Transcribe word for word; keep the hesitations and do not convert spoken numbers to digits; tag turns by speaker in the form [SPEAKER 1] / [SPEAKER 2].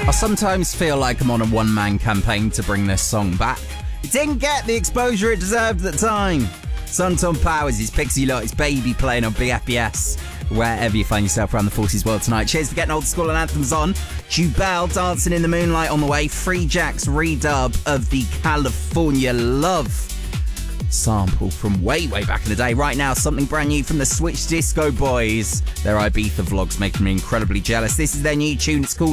[SPEAKER 1] I sometimes feel like I'm on a one-man campaign to bring this song back. It didn't get the exposure it deserved at the time. Sunton Powers, it's Pixie Lot, it's Baby playing on B F B S, wherever you find yourself around the forties world tonight. Cheers for getting old school and anthems on. Jubel, Dancing in the Moonlight on the way. Free Jack's redub of the California Love sample from way, way back in the day. Right now, something brand new from the Switch Disco Boys. Their Ibiza vlogs making me incredibly jealous. This is their new tune. It's called